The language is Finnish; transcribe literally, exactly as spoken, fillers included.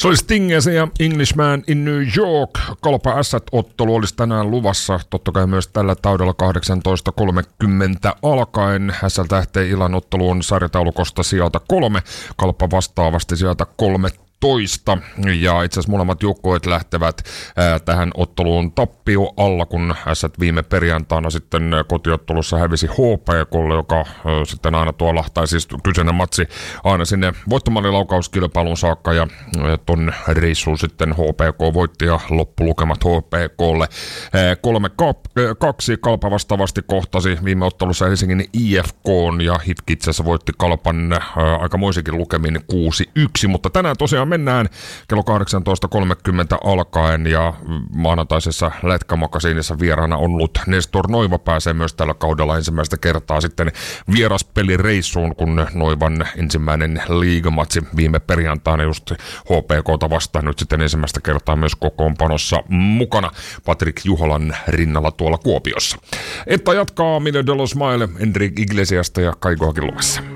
Se oli Stingers ja Englishman in New York. Kalpa Ässät-ottelu olisi tänään luvassa. Totta kai myös tällä taudella kahdeksantoista kolmekymmentä alkaen. Ässät lähtee illan otteluun sarjataulukosta sieltä kolme. Kalpa vastaavasti sieltä kolme. Toista. Ja itse asiassa molemmat joukkueet lähtevät ää, tähän otteluun tappio alla, kun Ässät viime perjantaina sitten kotiottelussa hävisi H P K:lle, joka ää, sitten aina tuolla, tai siis kyseinen matsi aina sinne voittomallilaukauskilpailuun saakka, ja ää, ton reissuun sitten H P K voitti ja loppulukemat H P K:lle kolme kaksi. Kalpa vastaavasti kohtasi viime ottelussa Helsingin I F K:n, ja H I T K itse asiassa voitti Kalpan ää, aikamoisikin lukemin kuusi yksi, mutta tänään tosiaan mennään kello kahdeksantoista kolmekymmentä alkaen, ja maanantaisessa Lätkämakasiinissa vieraana on ollut Nestor Noiva. Pääsee myös tällä kaudella ensimmäistä kertaa sitten vieraspelireissuun, kun Noivan ensimmäinen liigamatsi viime perjantaina just H P K:ta vastaan nyt sitten ensimmäistä kertaa myös kokoonpanossa mukana Patrik Juholan rinnalla tuolla Kuopiossa. Että jatkaa Mille de los Maille, Enrique Iglesiasta ja Kai Goakin luvassa.